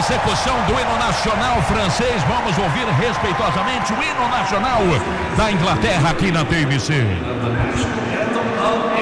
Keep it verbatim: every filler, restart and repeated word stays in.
execução do hino nacional francês. Vamos ouvir respeitosamente o hino nacional da Inglaterra aqui na T M C.